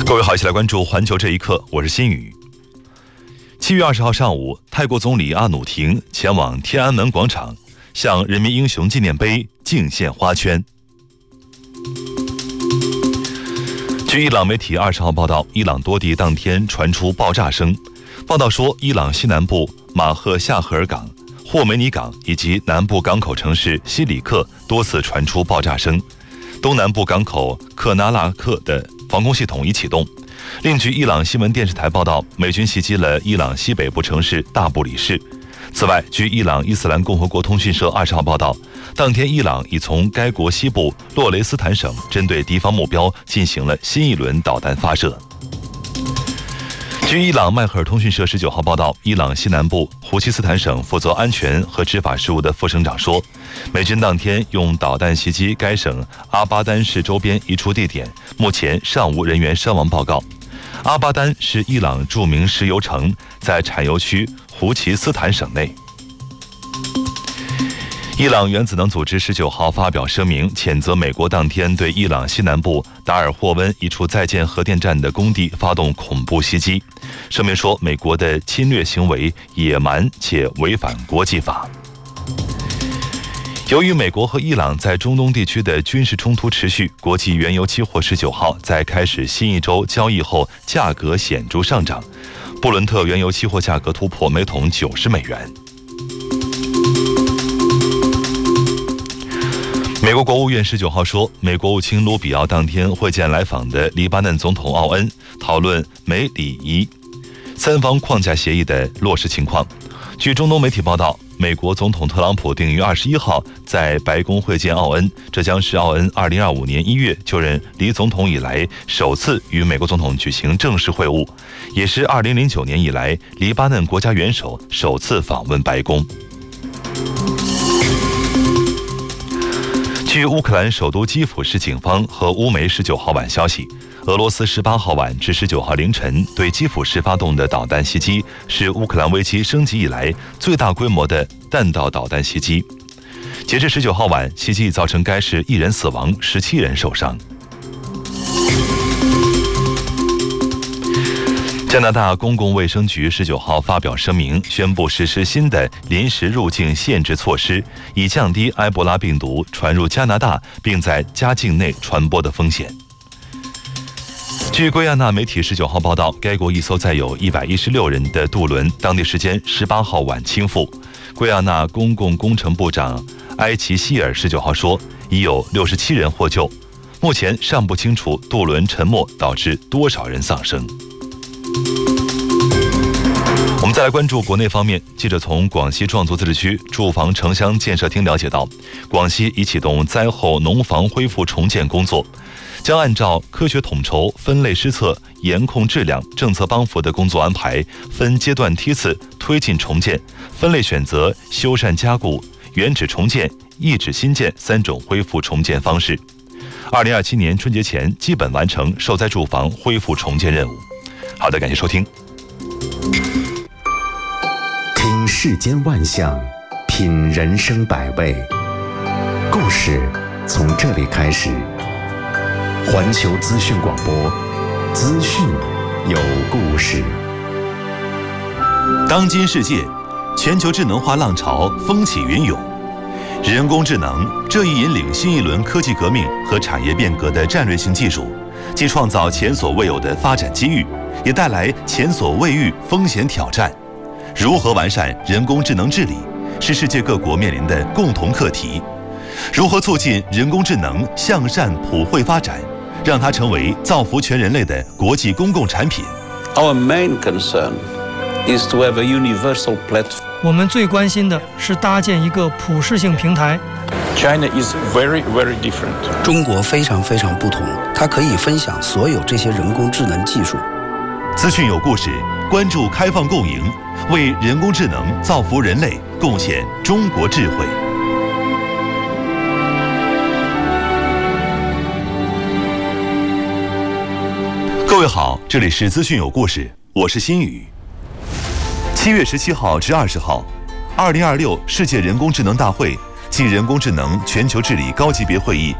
各位好，一起来关注环球这一刻，我是新宇。7月20号上午，泰国总理阿努廷前往天安门广场，向人民英雄纪念碑敬献花圈。据伊朗媒体20号报道，伊朗多地当天传出爆炸声。报道说，伊朗西南部马赫夏赫尔港、霍梅尼港以及南部港口城市西里克多次传出爆炸声。东南部港口克纳拉克的防空系统已启动。另据伊朗新闻电视台报道，美军袭击了伊朗西北部城市大布里士。此外，据伊朗伊斯兰共和国通讯社20号报道，当天伊朗已从该国西部洛雷斯坦省针对敌方目标进行了新一轮导弹发射。据伊朗迈赫尔通讯社19号报道，伊朗西南部胡奇斯坦省负责安全和执法事务的副省长说，美军当天用导弹袭击该省阿巴丹市周边一处地点，目前尚无人员伤亡报告。阿巴丹是伊朗著名石油城，在产油区胡奇斯坦省内。伊朗原子能组织19号发表声明，谴责美国当天对伊朗西南部达尔霍温一处在建核电站的工地发动恐怖袭击。声明说，美国的侵略行为野蛮且违反国际法。由于美国和伊朗在中东地区的军事冲突持续，国际原油期货19号在开始新一周交易后价格显著上涨，布伦特原油期货价格突破每桶90美元。美国国务院19号说，美国务卿卢比奥当天会见来访的黎巴嫩总统奥恩，讨论美里伊三方框架协议的落实情况。据中东媒体报道，美国总统特朗普定于21号在白宫会见奥恩，这将是奥恩2025年1月就任黎总统以来首次与美国总统举行正式会晤，也是2009年以来黎巴嫩国家元首首次访问白宫。据乌克兰首都基辅市警方和乌媒19号晚消息，俄罗斯18号晚至19号凌晨对基辅市发动的导弹袭击是乌克兰危机升级以来最大规模的弹道导弹袭击。截至19号晚，袭击造成该市1人死亡，17人受伤。加拿大公共卫生局19号发表声明，宣布实施新的临时入境限制措施，以降低埃博拉病毒传入加拿大并在加境内传播的风险。据圭亚那媒体19号报道，该国一艘载有116人的渡轮当地时间18号晚倾覆。圭亚那公共工程部长埃奇希尔19号说，已有67人获救，目前尚不清楚渡轮沉没导致多少人丧生。我们再来关注国内方面，记者从广西壮族自治区住房城乡建设厅了解到，广西已启动灾后农房恢复重建工作，将按照科学统筹、分类施策、严控质量、政策帮扶的工作安排，分阶段梯次推进重建，分类选择修缮加固、原址重建、一址新建3种恢复重建方式。2027年春节前基本完成受灾住房恢复重建任务。好的，感谢收听。 听世间万象，品人生百味，故事从这里开始。环球资讯广播，资讯有故事。 当今世界，全球智能化浪潮风起云涌，人工智能这一引领新一轮科技革命和产业变革的战略性技术，既创造前所未有的发展机遇，也带来前所未遇风险挑战。如何完善人工智能治理，是世界各国面临的共同课题。如何促进人工智能向善普惠发展，让它成为造福全人类的国际公共产品？ Our main concern is to have a universal platform. 我们最关心的是搭建一个普适性平台。 China is very, very different. 中国非常非常不同，它可以分享所有这些人工智能技术。 资讯有故事，关注开放共赢，为人工智能造福人类贡献中国智慧。各位好，这里是资讯有故事，我是新宇。7月17号至20号，2026世界人工智能大会暨人工智能全球治理高级别会议